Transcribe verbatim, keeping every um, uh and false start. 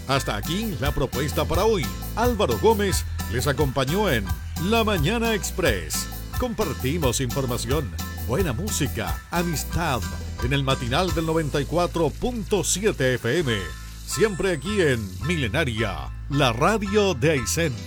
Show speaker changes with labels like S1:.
S1: Hasta aquí la propuesta para hoy. Álvaro Gómez les acompañó en La Mañana Express. Compartimos información, buena música, amistad en el matinal del noventa y cuatro punto siete F M. Siempre aquí en Milenaria, la radio de Aysén.